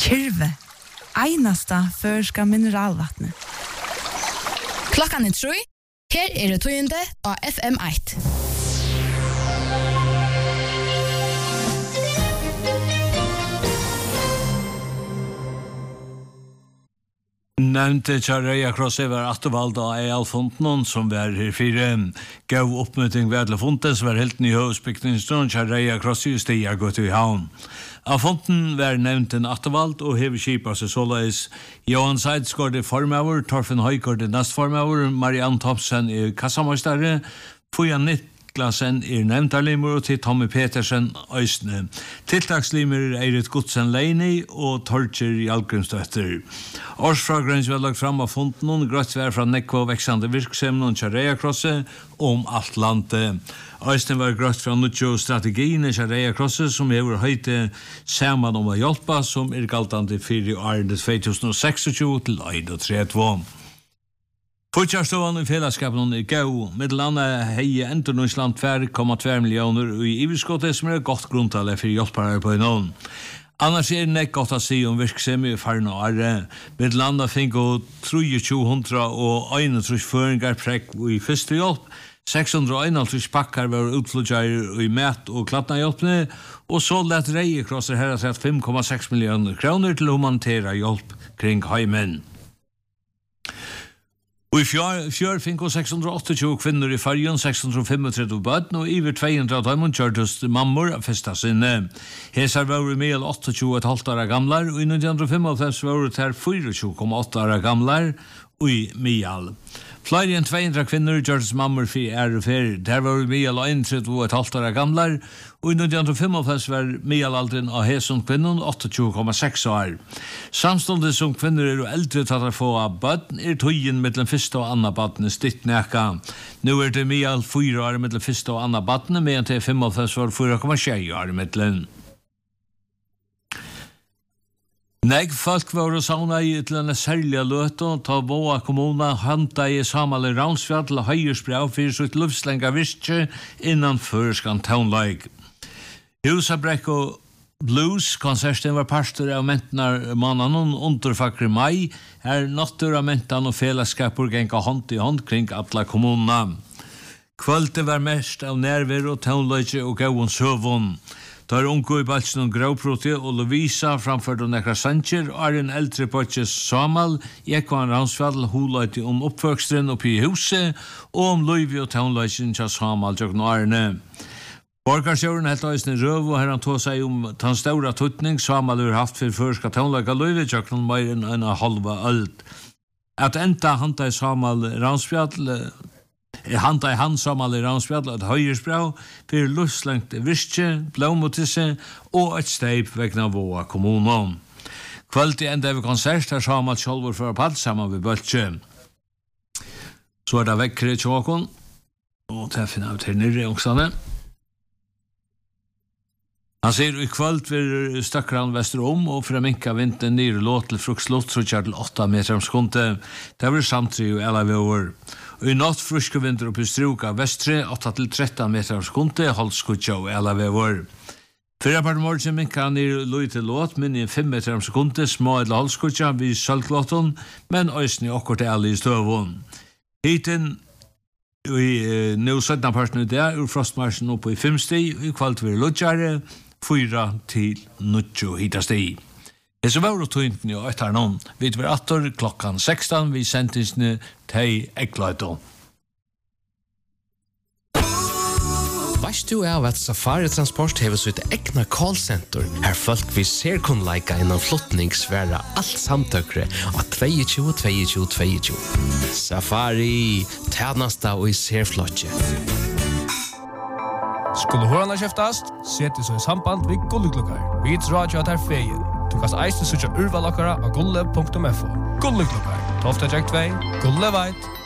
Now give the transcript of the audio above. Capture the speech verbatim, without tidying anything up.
Kyrve. Einasta førska mineralvattnet. Klokkan er tre. Her er det tøyende av F M eitt. Nevnte Kjarreia Krossi var attervalgt av Ealfonten som var her fire gav oppmøting ved alle fonten som var helt ny høvdsbygningsstånd Kjarreia Krossi stiger gått i havn. Av fonten var nevnt en attervalgt og hever kjipa seg såleis Johan Seidsgård i formøver, Torfen Høygård i nestformøver, Marianne Thomsen i kassamøystare, Fujan Niklasen er nevntarlimer og til Tommy Petersen Øysne. Tiltakslimer er Eirit Godsen Leini og Torger Jalgrimstøtter. Årsfragrens var lagt fram av fonden og grøtt vær fra nekva og veksande virksomheten og Kjarreia Krossi om alt landet. Øysne var grøtt fra nødjo strategien i Kjarreia Krossi som hever høyte saman om å hjelpa som er galtande fyrir året två tusen tjugosex til trettiåtte. Fortjærstående i fellesskapen er gau. Middelandet heie Endurnordsland två komma två millioner og i iverskottet som er godt grunntallet for hjelpare på noen. Annars er det ikke godt å si om virksomhet i farne og arre. Middelandet finner og tjue hundra og einogtrýss føringar prekk i første hjelp. seks hundre og einogtrýss pakkar var utflodgjær i mat og klatnahjelpene, og så lett Reikrosser her at fem komma sex millioner kroner til humanitæra hjelp kring heimen. Og i fjør, fjør finner seks hundre og tjueåtte kvinner i fargen, seks hundre og trettifem bøtten, og over to hundre av dem kjørtes mammor av festa sinne. Hesar var i mel tjueåtte komma fem år gamlar, og i nitton femogfem var det her tjuefire komma åtte år gamlar, og i Mial. Flere enn to hundre kvinner kjørtes mammor for ære og fer. Der var i Mial trettién komma fem år gamlar, og i nitton femogfem var Mial-alderen av hesson kvinnen tjueåtte komma seks år. Samståndet som kvinner er eldre tatt å få av bøtten er tøyen mellom første og andre bøtten stitt nækka. Nå er det Mial fire år mellom første og andre bøtten, medan til femogfem var fire komma sju år mellom. Nei, folk var og sauna i til en særlig løte, ta Båa kommuna handa i Samal i Ransfjall til høyersbrau for sitt livslenga virke innan førskan townleik. Husabrekk og Blues konserten var pastor av mentnar mannen under fakre mai, her nattur av mentan og fellesskapur genga hånd i hånd kring alla kommuna. Kvöldet var mest av nerver og townleik og gauon søvun. Tar unko i balsen og gravproti og Lovisa framførte nekra sanger og er en eldre påtjes Samal i Ekvan Ransfjall huløyti om oppvøkstren oppi i huset og om Løyvi og townleisen til Samal jøgn og Arne. Borgarsjøren helt øysene røv og her han tog seg om den store tuttning Samal har haft for førska townleika Løyvi jøgn mer enn en halva øld. At enda hanta i Samal Ransfjall hanta i hans Samal i Ransfjall et høyersbrau for lustlengt virke, blåmotisse og et steip vegna Våa kommunen. Kvöldi enda vi konsert her Samal sjálfur for pall saman við bøltje. Så er det vekkere tjåkon, og til finna ut her nirre åksane. Han sier i kvöld vir stökkran vesterom og for å minka vinten nere låt til frukslott trutjar til åtta meter om skunde. Det var samtri og elleve år. Og i natt fruske vinter oppi struka vestre åtta til tretton meter om skunde, holdskutja og elleve år. Fyrra part morgen minka han nere loi til låt, men i fem meter om skunde, små eller holdskutja vid sølklåton, men òsni okkort alle i støvun. Hiten i nu syttende parten i det, ur frostmarsen oppe i fem sti, i kvalt vir lodjare, fyra til nutjo hitasti. Hese var og tøynten i øytar noen. Vi var atter klokkan sekstan, vi sendingsne til Ekløyto. Vast du av at Safari Transport hever sitt egna callcenter, her folk vi ser kun leika innan flottningsværa alt samtøkre av tjueto tjueto tjueto. Safari, tjernasta og i serflotje. Skulle hørna kjeftast, seti så i samband vid Gulleklokkar. Vi drar jo at her feien. Du kan eiste sutja urvalokkara av gulle punktum f o. Gulleklokkar, tolv två, Gulle veit.